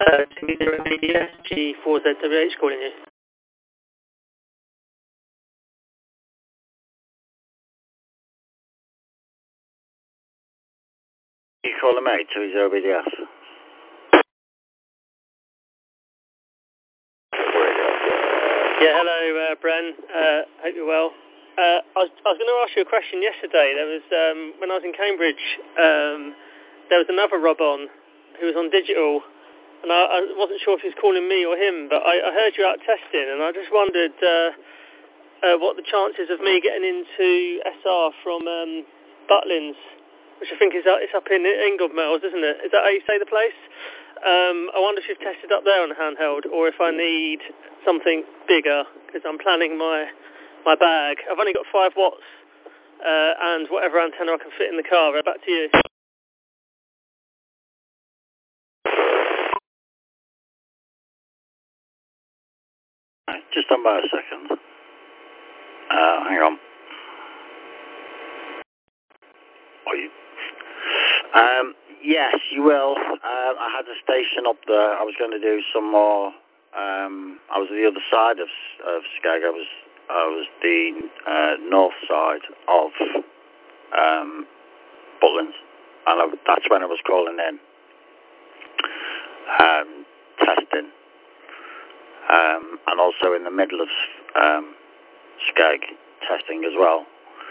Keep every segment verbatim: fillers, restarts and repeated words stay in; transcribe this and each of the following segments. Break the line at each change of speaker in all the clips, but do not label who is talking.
Uh, two zero B D S G four Z W H calling you.
You calling me? two zero B D S.
Yeah, hello, uh, Bren. Uh, hope you're well. Uh, I was, I was going to ask you a question yesterday. There was um, when I was in Cambridge, um, there was another Rob on who was on digital, and I, I wasn't sure if he was calling me or him, but I, I heard you out testing, and I just wondered uh, uh, what the chances of me getting into S R from um, Butlins, which I think is uh, it's up in Inglemells, isn't it? Is that how you say the place? Um, I wonder if you've tested up there on the handheld, or if I need something bigger, because I'm planning my my bag. I've only got five watts uh, and whatever antenna I can fit in the car. Right, back to you.
Just on by a second. Uh, hang on. Oh, you... Um, yes, you will. Uh, I had a station up there. I was going to do some more. Um, I was the other side of of Skag. I was I was the uh, north side of um, Butlins, and I, that's when I was calling in, um, testing, um, and also in the middle of um, Skag testing as well,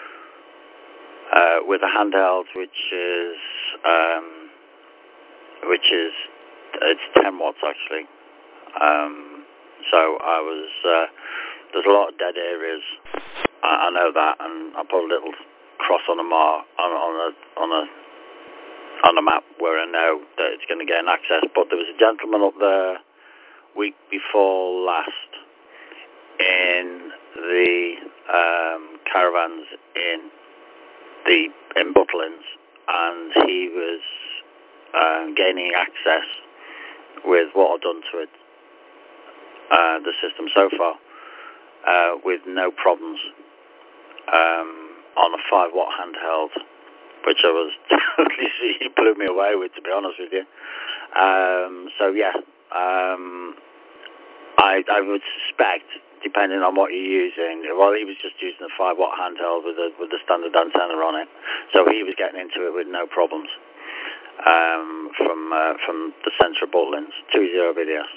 uh, with a handheld, which is um, which is it's ten watts actually. Um, so I was uh, there's a lot of dead areas. I, I know that, and I put a little cross on a mar on, on a on a on a map where I know that it's going to gain access. But there was a gentleman up there week before last in the um, caravans in the in Butlins, and he was um, gaining access with what I've done to it, uh, the system so far, uh, with no problems, um, on a five watt handheld, which I was totally he blew me away with, to be honest with you. Um, so yeah, um, I, I would suspect, depending on what you're using, well, he was just using a five watt handheld with a with the standard antenna on it, so he was getting into it with no problems. Um, from uh, from the centre of Butlins, two zero B D S.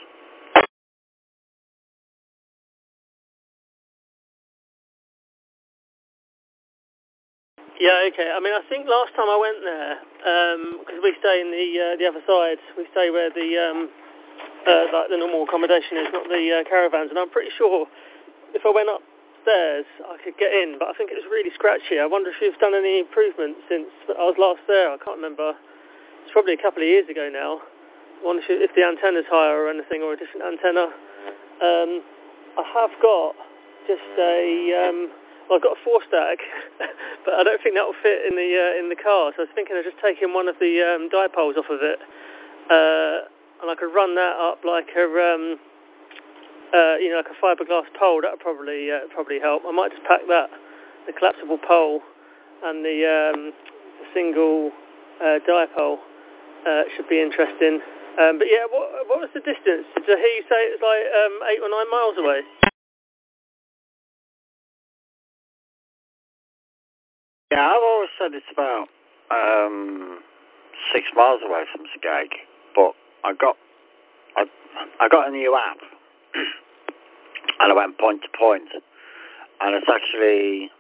Yeah, okay. I mean, I think last time I went there, because um, we stay in the uh, the other side, we stay where the um, uh, like the normal accommodation is, not the uh, caravans, and I'm pretty sure if I went upstairs, I could get in, but I think it was really scratchy. I wonder if you've done any improvements since I was last there. I can't remember. It's probably a couple of years ago now. I wonder if, if the antenna's higher or anything, or a different antenna. Um, I have got just a, um, well, I've got a four stack, but I don't think that will fit in the uh, in the car. So I was thinking of just taking one of the um, dipoles off of it, uh, and I could run that up like a, um, uh, you know, like a fiberglass pole. That would probably uh, probably help. I might just pack that, the collapsible pole, and the, um, the single uh, dipole. Uh, should be interesting. Um, but yeah, what, what was the distance? Did I hear you say it was like um, eight or nine miles away?
Yeah, I've always said it's about um, six miles away from Skag, but I got I, I got a new app, and I went point to point, and it's actually